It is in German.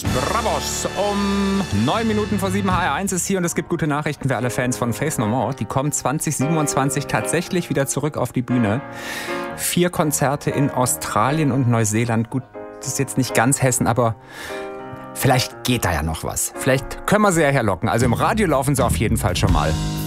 Bravos! Um 9 Minuten vor 7 HR1 ist hier und es gibt gute Nachrichten für alle Fans von Faith No More. Die kommen 2027 tatsächlich wieder zurück auf die Bühne. 4 Konzerte in Australien und Neuseeland. Gut, das ist jetzt nicht ganz Hessen, aber vielleicht geht da ja noch was. Vielleicht können wir sie ja herlocken. Also im Radio laufen sie auf jeden Fall schon mal.